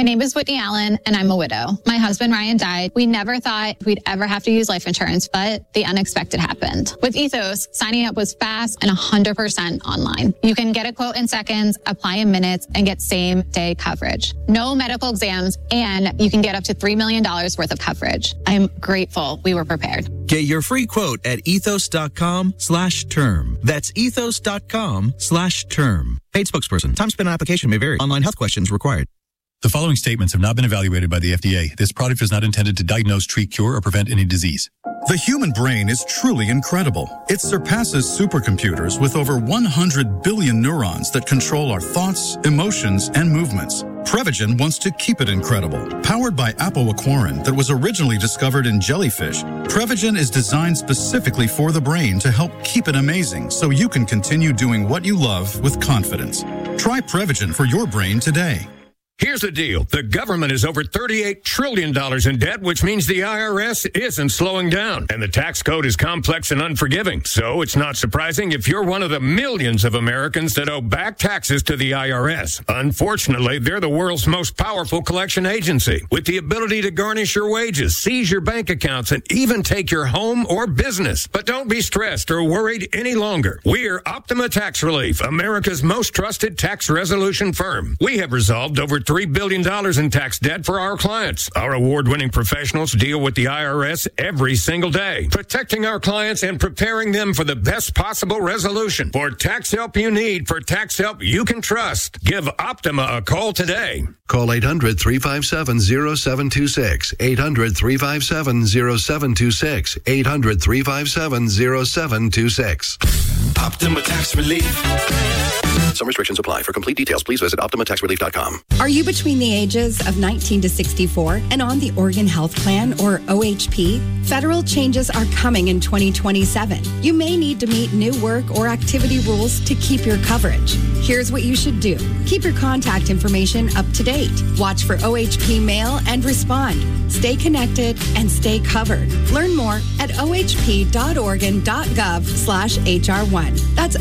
My name is Whitney Allen, and I'm a widow. My husband, Ryan, died. We never thought we'd ever have to use life insurance, but the unexpected happened. With Ethos, signing up was fast and 100% online. You can get a quote in seconds, apply in minutes, and get same-day coverage. No medical exams, and you can get up to $3 million worth of coverage. I'm grateful we were prepared. Get your free quote at ethos.com/term. That's ethos.com/term. Paid spokesperson. Time spent on application may vary. Online health questions required. The following statements have not been evaluated by the FDA. This product is not intended to diagnose, treat, cure, or prevent any disease. The human brain is truly incredible. It surpasses supercomputers with over 100 billion neurons that control our thoughts, emotions, and movements. Prevagen wants to keep it incredible. Powered by apoaquarin that was originally discovered in jellyfish, Prevagen is designed specifically for the brain to help keep it amazing so you can continue doing what you love with confidence. Try Prevagen for your brain today. Here's the deal. The government is over $38 trillion in debt, which means the IRS isn't slowing down. And the tax code is complex and unforgiving. So it's not surprising if you're one of the millions of Americans that owe back taxes to the IRS. Unfortunately, they're the world's most powerful collection agency, with the ability to garnish your wages, seize your bank accounts, and even take your home or business. But don't be stressed or worried any longer. We're Optima Tax Relief, America's most trusted tax resolution firm. We have resolved over $3 billion in tax debt for our clients. Our award-winning professionals deal with the IRS every single day, protecting our clients and preparing them for the best possible resolution. For tax help you need, for tax help you can trust, give Optima a call today. Call 800-357-0726, 800-357-0726, 800-357-0726. Optima Tax Relief. Some restrictions apply. For complete details, please visit OptimaTaxRelief.com. Are you between the ages of 19 to 64 and on the Oregon Health Plan, or OHP? Federal changes are coming in 2027. You may need to meet new work or activity rules to keep your coverage. Here's what you should do. Keep your contact information up to date. Watch for OHP mail and respond. Stay connected and stay covered. Learn more at ohp.oregon.gov/HR1. That's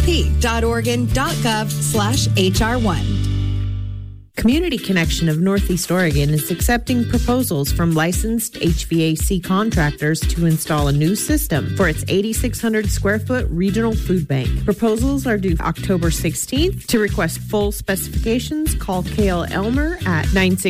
ohp.oregon.gov/HR1. Community Connection of Northeast Oregon is accepting proposals from licensed HVAC contractors to install a new system for its 8,600 square foot regional food bank. Proposals are due October 16th. To request full specifications, call Kale Elmer at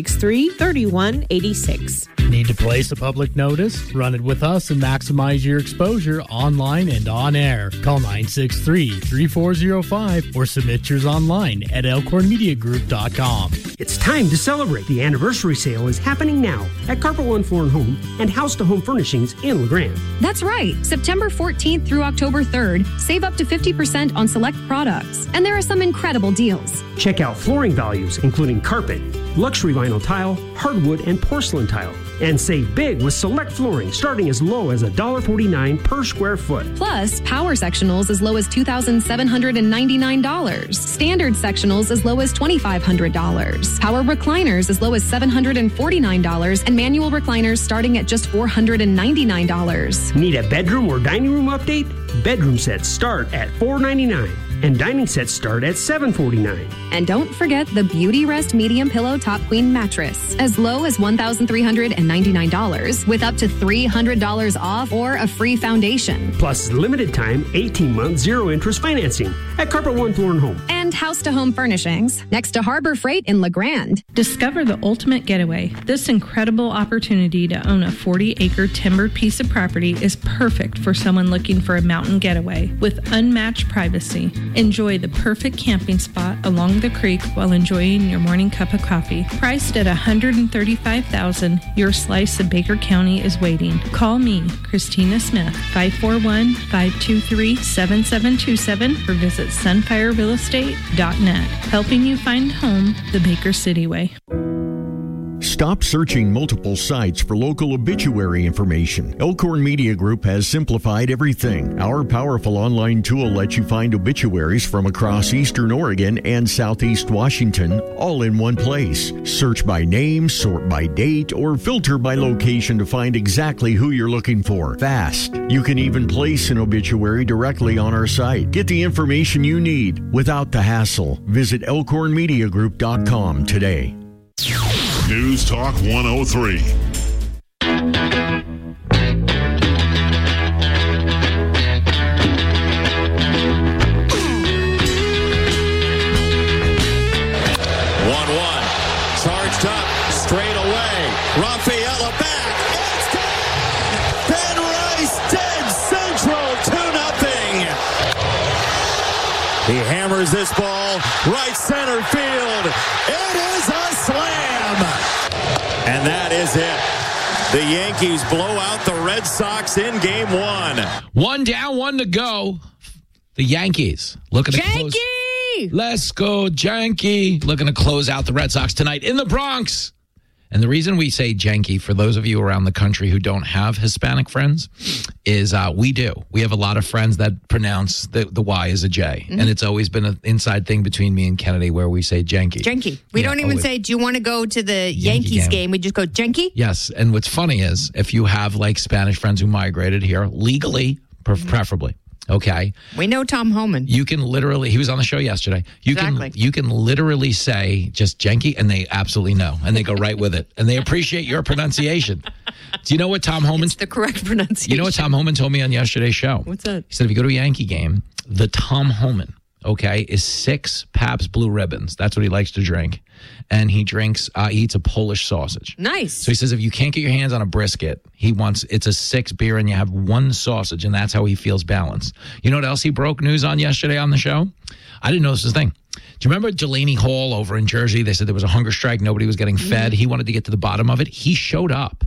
963-3186. Need to place a public notice? Run it with us and maximize your exposure online and on air. Call 963-3405 or submit yours online at elkhornmediagroup.com. It's time to celebrate. The anniversary sale is happening now at Carpet One Floor & Home and House to Home Furnishings in LeGrand. That's right. September 14th through October 3rd, save up to 50% on select products. And there are some incredible deals. Check out flooring values, including carpet, luxury vinyl tile, hardwood, and porcelain tile. And save big with select flooring starting as low as $1.49 per square foot. Plus, power sectionals as low as $2,799. Standard sectionals as low as $2,500. Power recliners as low as $749. And manual recliners starting at just $499. Need a bedroom or dining room update? Bedroom sets start at $499. And dining sets start at $749. And don't forget the Beauty Rest Medium Pillow Top Queen Mattress, as low as $1,399, with up to $300 off or a free foundation. Plus limited time, 18-month, zero-interest financing at Carpet One Floor & Home. And House to Home Furnishings, next to Harbor Freight in LeGrand. Discover the ultimate getaway. This incredible opportunity to own a 40-acre timbered piece of property is perfect for someone looking for a mountain getaway with unmatched privacy. Enjoy the perfect camping spot along the creek while enjoying your morning cup of coffee. Priced at $135,000, your slice of Baker County is waiting. Call me, Christina Smith, 541-523-7727, or visit sunfirerealestate.net, helping you find home the Baker City way. Stop searching multiple sites for local obituary information. Elkhorn Media Group has simplified everything. Our powerful online tool lets you find obituaries from across Eastern Oregon and Southeast Washington, all in one place. Search by name, sort by date, or filter by location to find exactly who you're looking for. Fast. You can even place an obituary directly on our site. Get the information you need without the hassle. Visit elkhornmediagroup.com today. News Talk 103. Charged up, straight away. Rafaela back. It's dead. Ben Rice dead central, 2-0. He hammers this ball right center field. It is a slam. And that is it. The Yankees blow out the Red Sox in game 1. 1 down, 1 to go. The Yankees looking to close. Let's go, Janky. Looking to close out the Red Sox tonight in the Bronx. And the reason we say Janky, for those of you around the country who don't have Hispanic friends, is we do. We have a lot of friends that pronounce the Y as a J. Mm-hmm. And it's always been an inside thing between me and Kennedy where we say Janky. Janky. We don't even say, do you want to go to the Yankees game? We just go, Janky? Yes. And what's funny is if you have like Spanish friends who migrated here legally, preferably. Okay. We know Tom Homan. You can literally, he was on the show yesterday. You can literally say just Janky and they absolutely know. And they go right with it. And they appreciate your pronunciation. Do you know what Tom Homan? It's the correct pronunciation. You know what Tom Homan told me on yesterday's show? What's that? He said if you go to a Yankee game, the Tom Homan, okay, is 6 Pabst Blue Ribbons. That's what he likes to drink. And he drinks, he eats a Polish sausage. Nice. So he says if you can't get your hands on a brisket, it's a 6 beer and you have 1 sausage, and that's how he feels balanced. You know what else he broke news on yesterday on the show? I didn't know this was a thing. Do you remember Delaney Hall over in Jersey? They said there was a hunger strike. Nobody was getting fed. He wanted to get to the bottom of it. He showed up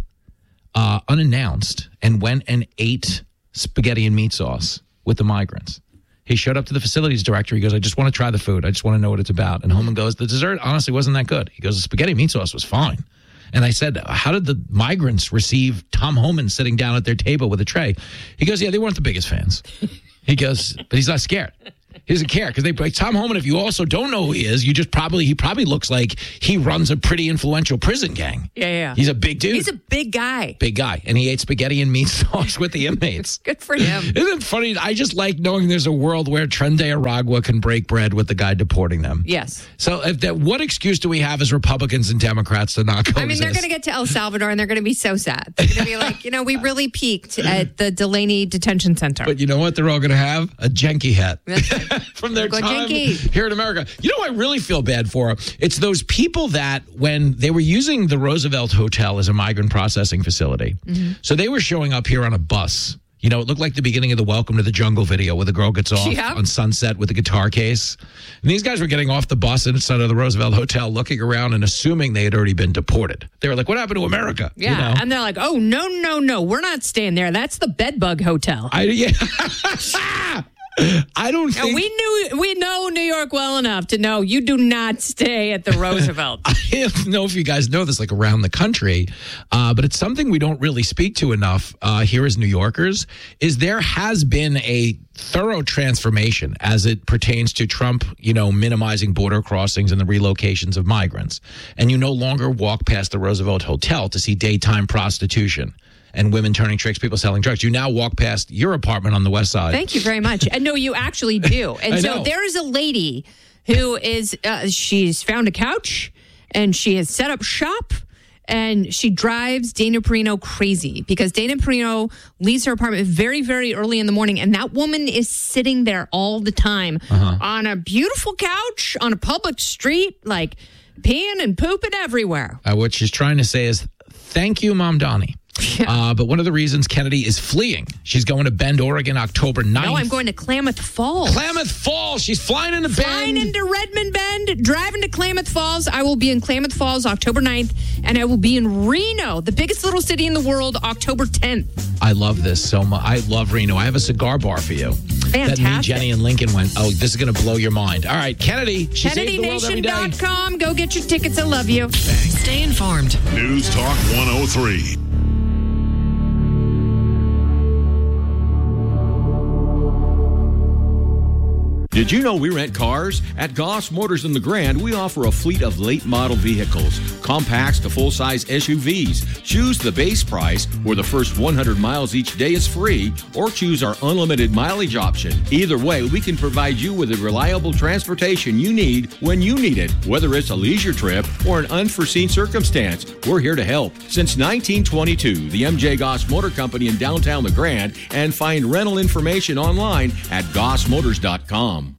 unannounced and went and ate spaghetti and meat sauce with the migrants. He showed up to the facilities director. He goes, I just want to try the food. I just want to know what it's about. And Homan goes, the dessert honestly wasn't that good. He goes, the spaghetti meat sauce was fine. And I said, how did the migrants receive Tom Homan sitting down at their table with a tray? He goes, yeah, they weren't the biggest fans. He goes, but he's not scared. He doesn't care because they like Tom Homan. If you also don't know who he is, he probably looks like he runs a pretty influential prison gang. Yeah. He's a big dude. He's a big guy. Big guy. And he ate spaghetti and meat sauce with the inmates. Good for him. Isn't it funny? I just like knowing there's a world where Trende Aragua can break bread with the guy deporting them. Yes. So what excuse do we have as Republicans and Democrats to not go? I mean, they're going to get to El Salvador and they're going to be so sad. They're going to be like, we really peaked at the Delaney Detention Center. But you know what? They're all going to have a Janky hat from their time Janky here in America. You know, I really feel bad for. It's those people that when they were using the Roosevelt Hotel as a migrant processing facility, so they were showing up here on a bus. You know, it looked like the beginning of the Welcome to the Jungle video where the girl gets off on Sunset with a guitar case. And these guys were getting off the bus inside of the Roosevelt Hotel, looking around and assuming they had already been deported. They were like, what happened to America? Yeah, you know? And they're like, oh, no, we're not staying there. That's the Bedbug Hotel. I don't think... We know New York well enough to know you do not stay at the Roosevelt. I don't know if you guys know this, like around the country, but it's something we don't really speak to enough here as New Yorkers, is there has been a thorough transformation as it pertains to Trump, minimizing border crossings and the relocations of migrants. And you no longer walk past the Roosevelt Hotel to see daytime prostitution and women turning tricks, people selling drugs. You now walk past your apartment on the west side. Thank you very much. And no, you actually do. And so there is a lady who is, she's found a couch and she has set up shop and she drives Dana Perino crazy because Dana Perino leaves her apartment very, very early in the morning. And that woman is sitting there all the time on a beautiful couch on a public street, like peeing and pooping everywhere. What she's trying to say is, thank you, Mom Donnie. But one of the reasons Kennedy is fleeing, she's going to Bend, Oregon, October 9th. No, I'm going to Klamath Falls. Klamath Falls. She's flying into Bend. Flying into Redmond Bend, driving to Klamath Falls. I will be in Klamath Falls October 9th, and I will be in Reno, the biggest little city in the world, October 10th. I love this so much. I love Reno. I have a cigar bar for you. Fantastic. That me, Jenny, and Lincoln went, oh, this is going to blow your mind. All right, Kennedy. She saved the world every day. KennedyNation.com. Go get your tickets. I love you. Thanks. Stay informed. News Talk 103. Did you know we rent cars? At Goss Motors in the Grand, we offer a fleet of late model vehicles, compacts to full-size SUVs. Choose the base price, where the first 100 miles each day is free, or choose our unlimited mileage option. Either way, we can provide you with the reliable transportation you need when you need it, whether it's a leisure trip or an unforeseen circumstance, we're here to help. Since 1922, the MJ Goss Motor Company in downtown LeGrand, and find rental information online at gossmotors.com.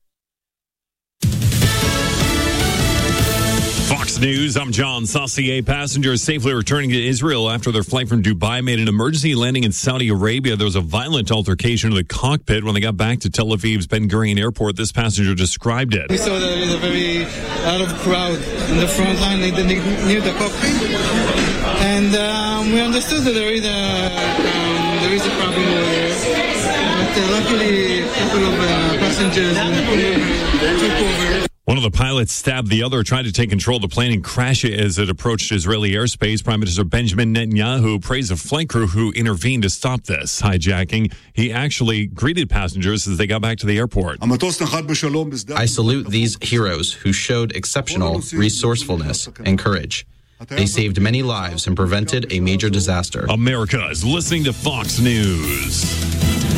Fox News, I'm John Saucier. Passengers safely returning to Israel after their flight from Dubai made an emergency landing in Saudi Arabia. There was a violent altercation in the cockpit when they got back to Tel Aviv's Ben Gurion Airport. This passenger described it. We saw there is a lot of crowd in the front line near the cockpit, and we understood that there is a problem there. But luckily, a couple of passengers took over. One of the pilots stabbed the other, tried to take control of the plane and crash it as it approached Israeli airspace. Prime Minister Benjamin Netanyahu praised the flight crew who intervened to stop this hijacking. He actually greeted passengers as they got back to the airport. I salute these heroes who showed exceptional resourcefulness and courage. They saved many lives and prevented a major disaster. America is listening to Fox News.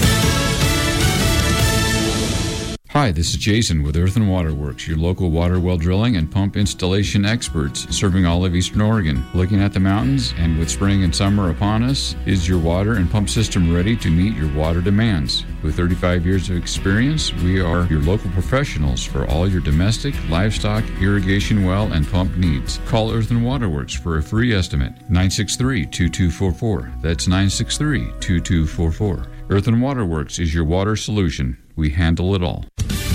Hi, this is Jason with Earth and Water Works, your local water well drilling and pump installation experts serving all of Eastern Oregon. Looking at the mountains, and with spring and summer upon us, is your water and pump system ready to meet your water demands? With 35 years of experience, we are your local professionals for all your domestic, livestock, irrigation well, and pump needs. Call Earth and Water Works for a free estimate, 963-2244. That's 963-2244. Earth and Water Works is your water solution. We handle it all.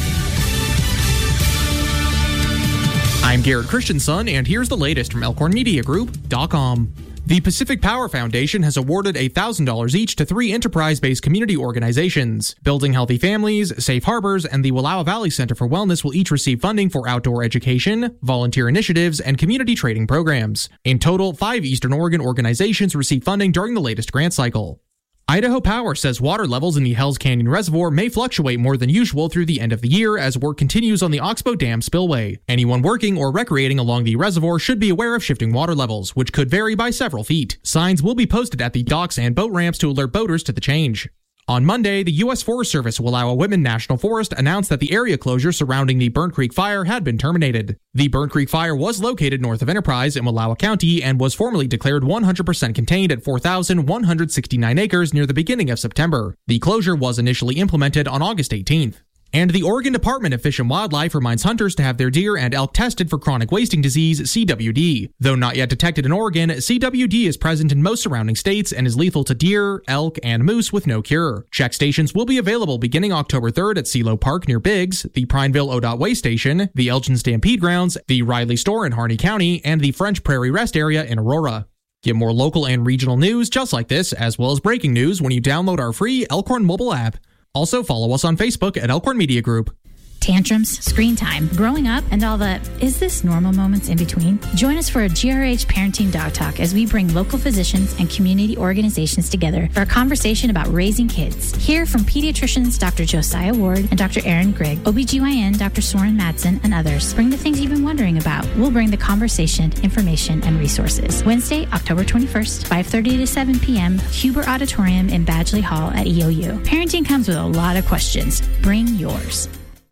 I'm Garrett Christensen, and here's the latest from ElkhornMediaGroup.com. The Pacific Power Foundation has awarded $1,000 each to 3 enterprise-based community organizations. Building Healthy Families, Safe Harbors, and the Wallowa Valley Center for Wellness will each receive funding for outdoor education, volunteer initiatives, and community trading programs. In total, 5 Eastern Oregon organizations received funding during the latest grant cycle. Idaho Power says water levels in the Hells Canyon Reservoir may fluctuate more than usual through the end of the year as work continues on the Oxbow Dam spillway. Anyone working or recreating along the reservoir should be aware of shifting water levels, which could vary by several feet. Signs will be posted at the docks and boat ramps to alert boaters to the change. On Monday, the U.S. Forest Service Wallowa Whitman National Forest announced that the area closure surrounding the Burnt Creek Fire had been terminated. The Burnt Creek Fire was located north of Enterprise in Wallowa County and was formally declared 100% contained at 4,169 acres near the beginning of September. The closure was initially implemented on August 18th. And the Oregon Department of Fish and Wildlife reminds hunters to have their deer and elk tested for chronic wasting disease, CWD. Though not yet detected in Oregon, CWD is present in most surrounding states and is lethal to deer, elk, and moose with no cure. Check stations will be available beginning October 3rd at CeeLo Park near Biggs, the Prineville ODOT Way Station, the Elgin Stampede Grounds, the Riley Store in Harney County, and the French Prairie Rest Area in Aurora. Get more local and regional news just like this, as well as breaking news when you download our free Elkhorn mobile app. Also, follow us on Facebook at Elkhorn Media Group. Tantrums, screen time, growing up, and all the is this normal moments in between? Join us for a GRH Parenting Dog Talk as we bring local physicians and community organizations together for a conversation about raising kids. Hear from pediatricians Dr. Josiah Ward and Dr. Aaron Grigg, OBGYN Dr. Soren Madsen, and others. Bring the things you've been wondering about. We'll bring the conversation, information, and resources. Wednesday, October 21st, 5:30 to 7 p.m., Huber Auditorium in Badgley Hall at EOU. Parenting comes with a lot of questions. Bring yours.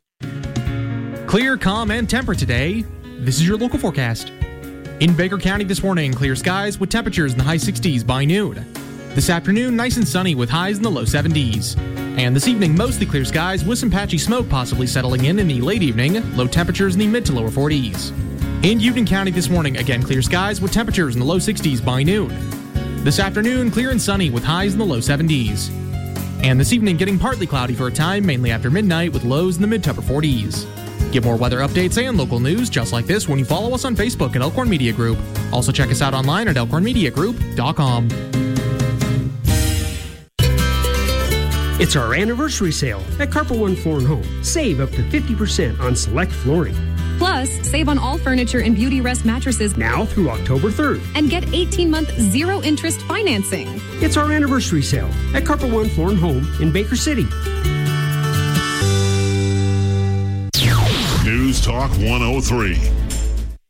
Clear, calm, and temperate today. This is your local forecast. In Baker County this morning, clear skies with temperatures in the high 60s by noon. This afternoon, nice and sunny with highs in the low 70s. And this evening, mostly clear skies with some patchy smoke possibly settling in the late evening, low temperatures in the mid to lower 40s. In Union County this morning, again clear skies with temperatures in the low 60s by noon. This afternoon, clear and sunny with highs in the low 70s. And this evening, getting partly cloudy for a time, mainly after midnight with lows in the mid to upper 40s. Get more weather updates and local news just like this when you follow us on Facebook at Elkhorn Media Group. Also check us out online at elkhornmediagroup.com. It's our anniversary sale at Carpet One Floor & Home. Save up to 50% on select flooring. Plus, save on all furniture and Beauty Rest mattresses now through October 3rd. And get 18-month zero-interest financing. It's our anniversary sale at Carpet One Floor & Home in Baker City. News Talk 103.